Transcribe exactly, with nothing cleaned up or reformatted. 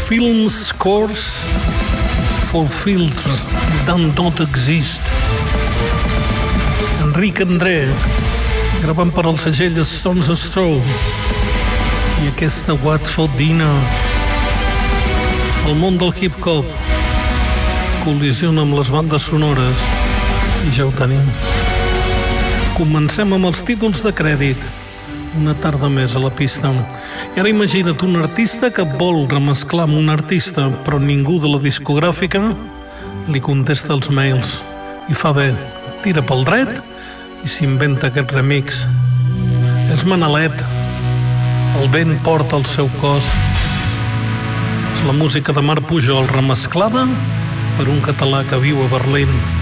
film scores for films that don't exist. Enric André, gravant per al segell Stones Throw, i aquesta Watford Dina. El món del hip-hop col·lisiona amb les bandes sonores i ja ho tenim. Comencem amb els títols de crèdit. Una tarda més a la pista. I ara imagina't un artista que vol remesclar amb un artista, però ningú de la discogràfica li contesta els mails. I fa bé, tira pel dret i s'inventa aquest remix. És Manalet. El vent porta el seu cos. És la música de Marc Pujol remesclada per un català que viu a Berlín.